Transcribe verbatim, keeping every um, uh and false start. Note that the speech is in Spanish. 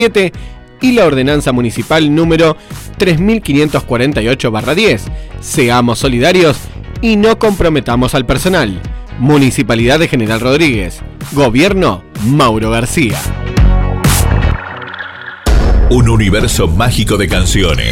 y la ordenanza municipal número tres mil quinientos cuarenta y ocho barra diez. Seamos solidarios y no comprometamos al personal. Municipalidad de General Rodríguez. Gobierno Mauro García. Un universo mágico de canciones,